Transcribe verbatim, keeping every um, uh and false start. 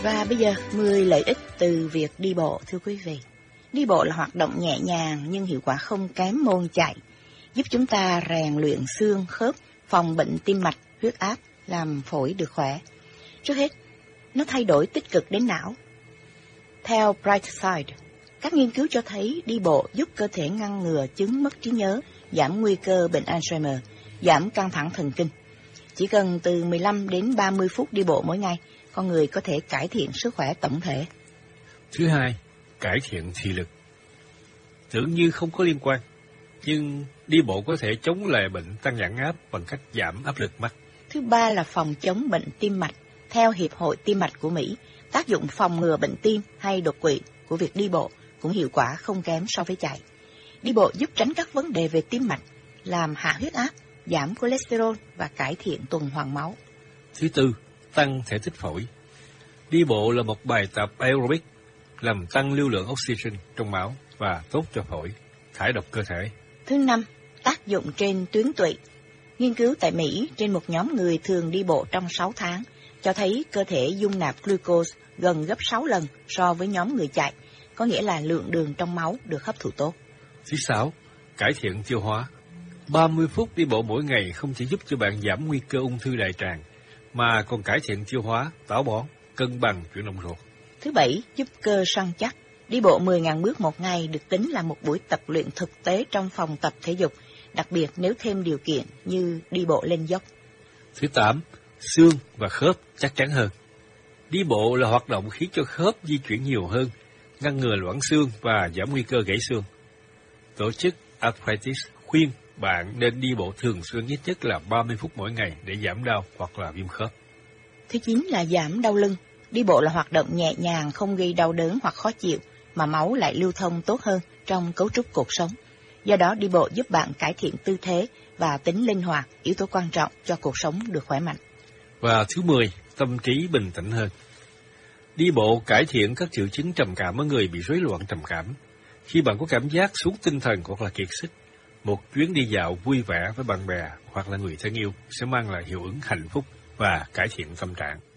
Và bây giờ, mười lợi ích từ việc đi bộ, thưa quý vị. Đi bộ là hoạt động nhẹ nhàng nhưng hiệu quả không kém môn chạy, giúp chúng ta rèn luyện xương, khớp, phòng bệnh tim mạch, huyết áp, làm phổi được khỏe. Trước hết, nó thay đổi tích cực đến não. Theo Brightside, các nghiên cứu cho thấy đi bộ giúp cơ thể ngăn ngừa chứng mất trí nhớ, giảm nguy cơ bệnh Alzheimer, giảm căng thẳng thần kinh. Chỉ cần từ mười lăm đến ba mươi phút đi bộ mỗi ngày, con người có thể cải thiện sức khỏe tổng thể. Thứ hai, cải thiện thị lực. Tưởng như không có liên quan, nhưng đi bộ có thể chống lại bệnh tăng nhãn áp bằng cách giảm áp lực mắt. Thứ ba là phòng chống bệnh tim mạch. Theo Hiệp hội Tim mạch của Mỹ, tác dụng phòng ngừa bệnh tim hay đột quỵ của việc đi bộ cũng hiệu quả không kém so với chạy. Đi bộ giúp tránh các vấn đề về tim mạch, làm hạ huyết áp, giảm cholesterol và cải thiện tuần hoàn máu. Thứ tư, tăng thể tích phổi. Đi bộ là một bài tập aerobic, làm tăng lưu lượng oxygen trong máu và tốt cho phổi, thải độc cơ thể. Thứ năm, tác dụng trên tuyến tụy. Nghiên cứu tại Mỹ trên một nhóm người thường đi bộ trong sáu tháng cho thấy cơ thể dung nạp glucose gần gấp sáu lần so với nhóm người chạy, có nghĩa là lượng đường trong máu được hấp thụ tốt. Thứ sáu, cải thiện tiêu hóa. ba mươi phút đi bộ mỗi ngày không chỉ giúp cho bạn giảm nguy cơ ung thư đại tràng, mà còn cải thiện tiêu hóa, táo bón, cân bằng chuyển động ruột. Thứ bảy, giúp cơ săn chắc. Đi bộ mười nghìn bước một ngày được tính là một buổi tập luyện thực tế trong phòng tập thể dục, đặc biệt nếu thêm điều kiện như đi bộ lên dốc. Thứ tám, xương và khớp chắc chắn hơn. Đi bộ là hoạt động khiến cho khớp di chuyển nhiều hơn, ngăn ngừa loãng xương và giảm nguy cơ gãy xương. Tổ chức Arthritis khuyên bạn nên đi bộ thường xuyên ít nhất là ba mươi phút mỗi ngày để giảm đau hoặc là viêm khớp. Thứ chín là giảm đau lưng. Đi bộ là hoạt động nhẹ nhàng, không gây đau đớn hoặc khó chịu, mà máu lại lưu thông tốt hơn trong cấu trúc cột sống. Do đó, đi bộ giúp bạn cải thiện tư thế và tính linh hoạt, yếu tố quan trọng cho cuộc sống được khỏe mạnh. Và thứ mười, tâm trí bình tĩnh hơn. Đi bộ cải thiện các triệu chứng trầm cảm ở người bị rối loạn trầm cảm. Khi bạn có cảm giác xuống tinh thần hoặc là kiệt sức, một chuyến đi dạo vui vẻ với bạn bè hoặc là người thân yêu sẽ mang lại hiệu ứng hạnh phúc và cải thiện tâm trạng.